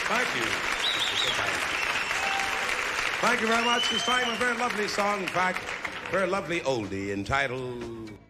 Thank you. Thank you very much. This time a very lovely song, in fact, very lovely oldie entitled